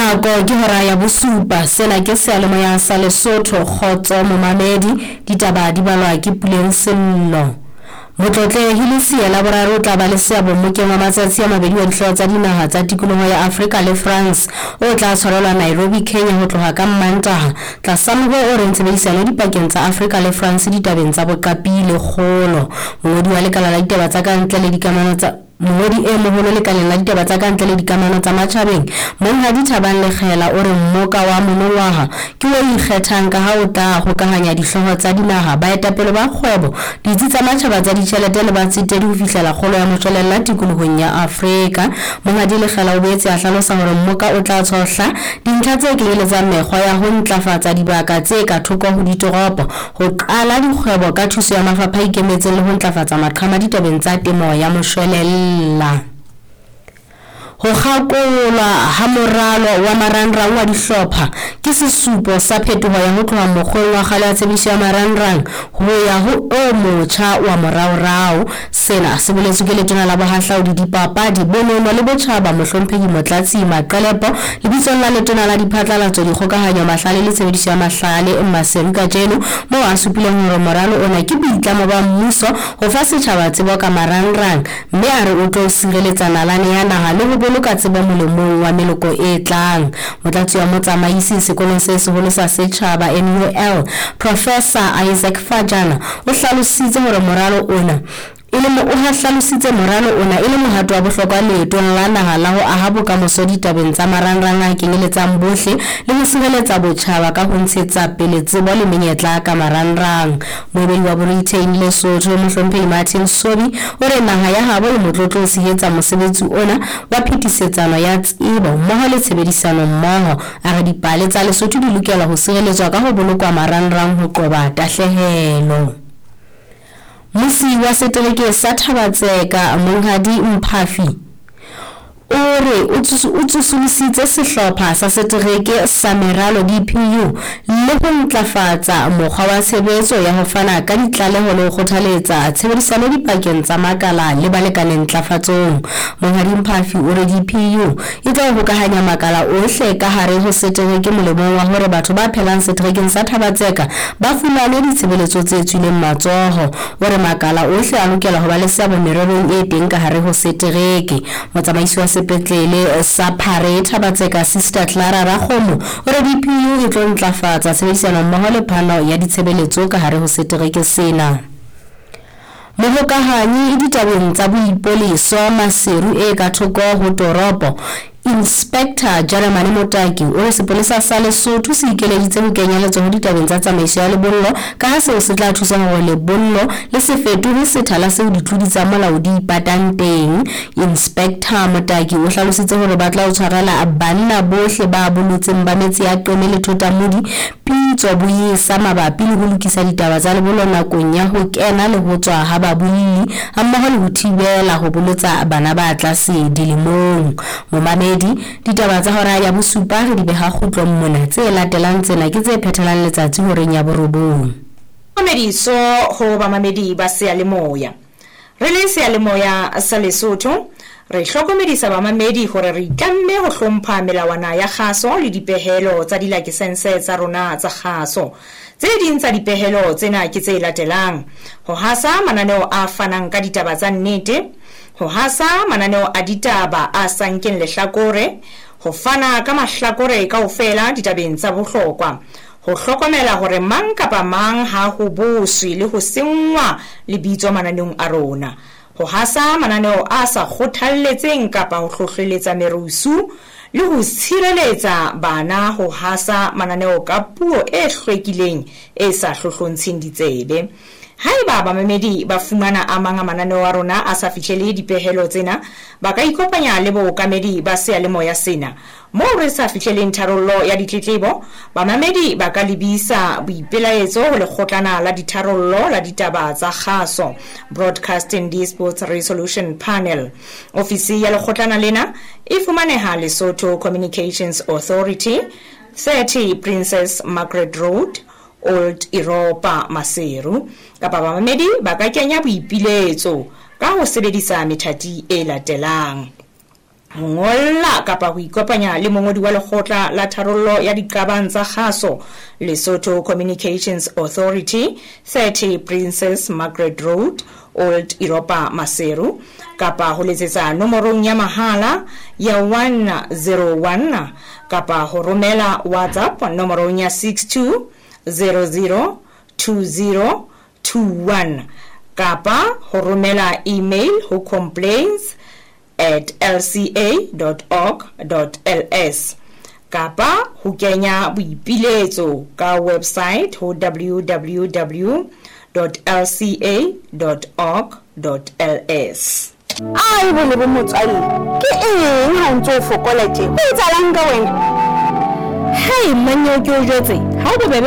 Nako ke hora ya bosupa sena ke seyalemoya sa Lesotho kgotso momamedi ditaba di balwa ke Puleng Sello. Motlotlehile Seela boraro o tla ba le seabo mokeng wa matsatsi a mabedi wa dihlooho tsa dinaha tsa tikoloho ya Afrika le France o tla tshwarelwa Nairobi, Kenya ho tloha ka Mantaha tlasa moruo o reng tshebedisano dipakeng tsa Afrika le France ditabeng tsa boqapi le kgolo. Mongodi wa lekala la ditaba tsa kantle le dikamano tsa Mongodi e moholo lekaleng la ditaba tsa kantle le dikamano tsa matjhabeng Monghadi Thabang Lekgela o re mmoka wa monongwaha ke o ikgethang ka ha o tla hokahanya dihlooho tsa dinaha, baetapele ba kgwebo, ditsi tsa matjhaba tsa ditjhelete le batsetedi ho fihlela kgolo ya moshwelella tikolohong ya Afrika. Monghadi Lekgela o boetse a hlalosa hore mmoka o tla tshohla dintlha tse kenyeletsang mekgwa ya ho ntlafatsa dibaka tse ka thoko ho ditoropo, ho qala dikgwebo ka thuso ya mafapha a ikemetseng le ho ntlafatsa maqhama ditabeng tsa temo ya moshwelella. Ho kgakolwa ha moralo wa marangrang wa dihlopha ke sesupo sa phetoho ya ho tloha mokgweng wa kgale wa tshebediso ya marangrang ho ya ho o motjha wa moraorao. Sena se boletswe ke letona la bohahlaudi dipapadi bonono le botjhaba mohlomphehi Motlatsi Maqelepo lebitsong la letona la diphatlalatso dikgokahanyo mahlale le tshebediso ya mahlale Maseru Kajeno moo a supileng hore moralo ona ke boitlamo ba mmuso ho fa setjhaba tsebo ka marangrang, mme a re o tlo sireletsa nalane ya naha le ho boloka tsebo molemong wa meloko e tlang. Motlatsi wa motsamaisi sekolong se seholo sa setjhaba NUL Professor Isaac Fajana o hlalositse hore moralo ona ile mohato wa bohlokwa leetong la naha la ho aha bokamoso ditabeng tsa marangrang a kenyeletsang bohle le ho sireletsa botjhaba ka ho ntshetsa pele tsebo le menyetla ka marangrang. Moebedi wa Britain Lesotho mohlomphehi Martin Sobi o re naha ya habo e motlotlo ho tshehetsa mosebetsi ona wa phitisetsano ya tsebo mmoho le tshebedisano mmoho. A re dipale tsa Lesotho di lokela ho sireletswa ka ho bolokwa marangrang ho qoba tahlehelo. Musi wa setereke sa Thabatseka Monghadi Mphafi o re o tsusulisitse sehlopha sa setereke sa Meralo DPU le ho ntlafatsa mokgwa wa tshebetso ya ho fana ka ditlaleho le ho kgothaletsa tshebedisano dipakeng tsa makala le balekaneng ntlafatsong. Monghadi Mphafi o re DPU e tla hokahanya makala ohle ka hare ho setereke molemong wa hore batho ba phelang seterekeng sa Thabatseka ba fumane ditshebeletso tse tswileng matsoho. O re makala ohle a lokela ho ba le seabo mererong e teng ka hare ho setereke. Motsamaisi wa sepetlele sa Phare Thabatseka Sister Clara Rakgomo o re DPU e tlo ntlafatsa tshebedisano mmoho le phano ya ditshebeletso ka hare ho setereke sena. Mohokahanyi ditabeng tsa boipoliso Maseru e ka thoko ho toropo Inspector Jeremy Motaki o re sepolesa sa Lesotho se ikeleditse ho kenya letsoho ditabeng tsa tsamaiso ya lebollo ka ha seo se tla thusa hore lebollo le se fetohe sethala seo ditlodi tsa molao di ipatang teng. Inspector Motaki o hlalositse hore ba tla o tshwarela banna bohle ba bolotseng ba metsi a qeme le thotamodi pitso boyesa mabapi le ho lokisa ditaba tsa lebollo nakong ya ho kena le ho tswa ha babulli hammoho le ho thibela ho bolotsa bana ba tlase dilemong. Momamedi ditaba tsa hora ya bosupa re di beha kgutlong mona tse latelang tsena ke tse phethelang letsatsi horeng ya borobong. Mamediso ho bamamedi ba seyalemoya. Re le seyalemoya sa Lesotho re hlokomedisa bamamedi hore re itlamme ho hlompha melawana ya kgaso le dipehelo tsa dilakisense tsa rona tsa kgaso. Tse ding tsa dipehelo tsena ke tse latelang: ho hasa mananeo a fanang ka ditaba tsa nnete, ho hasa mananeo a ditaba a sankeng lehlakore, ho fana ka mahlakore kaofela ditabeng tsa bohlokwa, ho hlokomela hore mang kapa mang ha ho boswe le ho sengwa lebitso mananeong a rona, ho hasa mananeo a sa kgothalletseng kapa ho hlohleletsa merusu, le ho tshireletsa bana ho hasa mananeo ka puo e hlwekileng e sa hlohlontsheng ditsebe. Haeba bamamedi ba fumana a mang a mananeo a rona a sa fihlele dipehelo tsena, ba ka ikopanya le bookamedi ba seyalemoya sena. Moo re sa fihleleng tharollo ya ditletlebo, bamamedi ba ka lebisa boipelaetso ho lekgotlana la ditharollo la ditaba tsa kgaso, Broadcasting Dispute Resolution Panel. Ofisi ya lekgotlana lena e fumaneha Lesotho Communications Authority, 30 Princess Margaret Road, Old Europa, Maseru. Kapa bamamedi ba ka kenya boipiletso ka ho sebedisa methati e latelang: ho ngolla kapa ho ikopanya le mongodi wa lekgotla la tharollo ya diqabang tsa kgaso Lesotho Communications Authority 30 Princess Margaret Road Old Europa Maseru kapa ho letsetsa nomorong ya mahala ya 101 kapa ho romela WhatsApp nomorong ya 62002021 kapa ho romela email ho complaints@lca.org.ls kapa ho kenya boipiletso ka website ho www.lca.org.ls. Ai bone bo motswalle ke eng ha ntse o fokola tje ho etsalang ka wena? Hey manyo ke o jwetse ha o bobebe